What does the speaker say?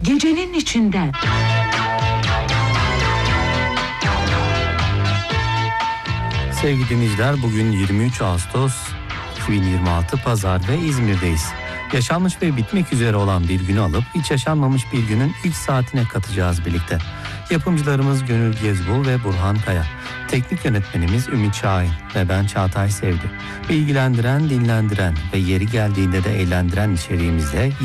gecenin içinden. Sevgili dinleyiciler, bugün 23 Ağustos 2026 Pazar ve İzmir'deyiz. Yaşanmış ve bitmek üzere olan bir günü alıp hiç yaşanmamış bir günün ilk saatine katacağız birlikte. Yapımcılarımız Gönül Gezbul ve Burhan Kaya. Teknik yönetmenimiz Ümit Şahin ve ben Çağatay Sevdi. Bilgilendiren, dinlendiren ve yeri geldiğinde de eğlendiren içeriğimizle